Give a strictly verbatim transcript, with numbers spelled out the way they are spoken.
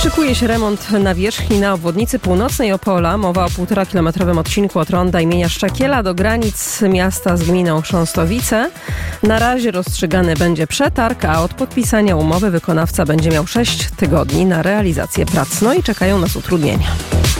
Szykuje się remont nawierzchni na obwodnicy północnej Opola. Mowa o półtora kilometrowym odcinku od ronda imienia Szczakiela do granic miasta z gminą Chrząstowice. Na razie rozstrzygany będzie przetarg, a od podpisania umowy wykonawca będzie miał sześć tygodni na realizację prac. No i czekają nas utrudnienia.